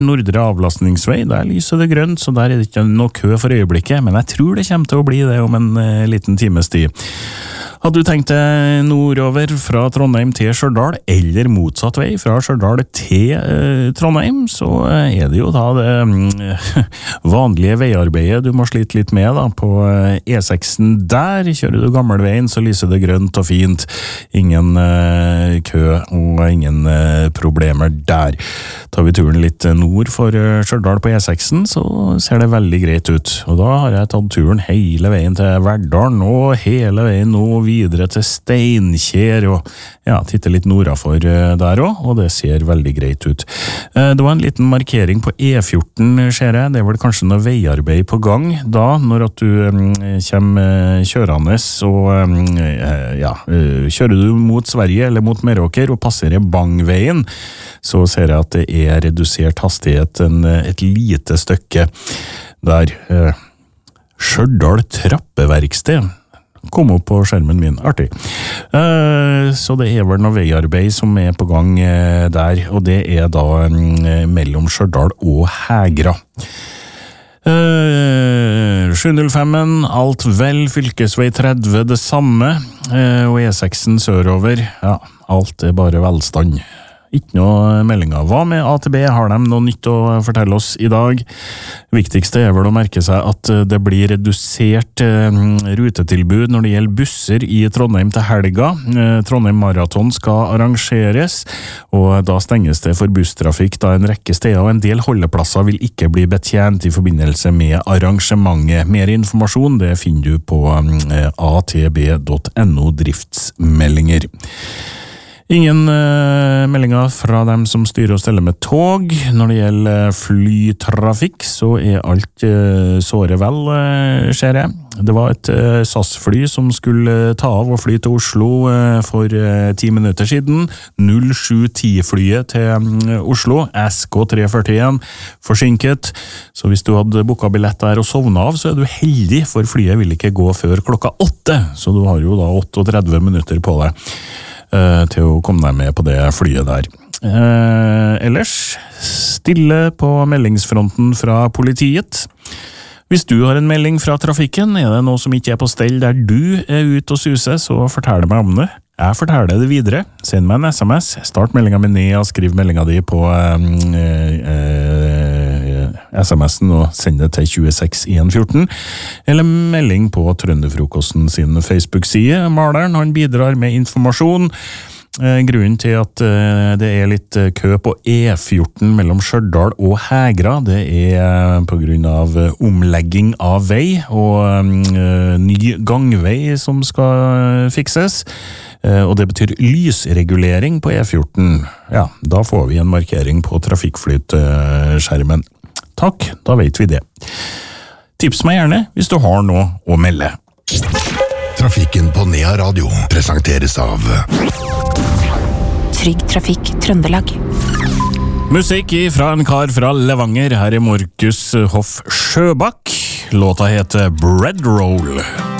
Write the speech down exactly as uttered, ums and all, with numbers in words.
Nordre avlastningsvei, der lyser det grønt, så der er det ikke noe kø for øyeblikket, men jeg tror det kommer til å bli det om en eh, liten times tid. Hadde du tenkt deg nordover fra Trondheim til Stjørdal, eller motsatt vei fra Stjørdal til eh, Trondheim, så eh, er det jo da det eh, vanlige veiarbeidet du må slite litt med da, på eh, E seksen der. Kjører du gammelveien, så lyser det grønt og fint. Ingen eh, kø og ingen eh, problemer der. Tar vi turen litt nord for eh, Stjørdal på E seksen, så ser det veldig greit ut. Og da har jeg tatt turen hele veien til Verdalen, og hele veien nå videre til Steinkjer, og ja, titte litt nordafor der også, og det ser veldig greit ut. Det var en liten markering på E fjorten, ser jeg. Det er vel kanskje noe veiarbeid på gang da, når at du kommer kjørende, og ja, kjører du mot Sverige eller mot Meråker og passerer Bangveien, så ser jeg at det er redusert hastighet en, et lite stykke der. Stjørdal trappeverksted kom opp på skjermen min, artig. Uh, så det er vel noe veiarbeid som er på gang uh, der, og det er da um, mellom Stjørdal og Hegra. Uh, sju null fem, alt vel, fylkesvei tretti det samme, uh, og E seksen sørover, ja, alt er bare velstand. Ikke noe meldinger. Hva med A T B? Har de noe nytt å fortelle oss i dag? Viktigste er vel å merke seg at det blir redusert eh, rutetilbud når det gjelder busser i Trondheim til helga. Eh, Trondheim Marathon skal arrangeres, og da stenges det for busstrafikk da en rekke steder, og en del holdeplasser vil ikke bli betjent i forbindelse med arrangementet. Mer informasjon det finner du på eh, a t b punktum no driftsmeldinger. Ingen uh, meldinger fra dem som styrer og steller med tog. Når det gjelder flytrafikk, så er alt uh, såre vel, uh, ser jeg. Det var et uh, S A S-fly som skulle ta av og fly til Oslo uh, for uh, ti minutter siden. null sju ti-flyet til um, Oslo, S K tre førtien, forsinket. Så hvis du hadde booket billett der og sovnet av, så er du heldig, for flyet vil ikke gå før klokka åtte. Så du har jo da trettioåtte minutter på deg til å komme deg med på det flyet der. Eh, ellers, stille på meldingsfronten fra politiet. Hvis du har en melding fra trafikken, er det noe som ikke er på stell der du er ute og suser, så fortell meg om det. Jeg forteller det videre. Send meg en S M S, start meldingen min ned og skriv meldingen din på eh, eh, S M S-en og send det til tjueseks en fjorten, eller melding på Trønderfrokosten sin Facebook-side. Maleren, han bidrar med informasjon. Grunnen til at det er litt kø på E fjorten mellom Stjørdal og Hegra, det er på grunn av omlegging av vei og ny gangvei som skal fikses, og det betyr lysregulering på E fjorten. Ja, da får vi en markering på trafikkflytskjermen. Takk, da vet vi det. Tips meg gjerne hvis du har noe å melde. Trafikken på Nea Radio presenteres av Trygg Trafikk Trøndelag. Musikk fra en kar fra Levanger. Her er Markus Hoff Sjøbakk. Låta heter Bread Roll.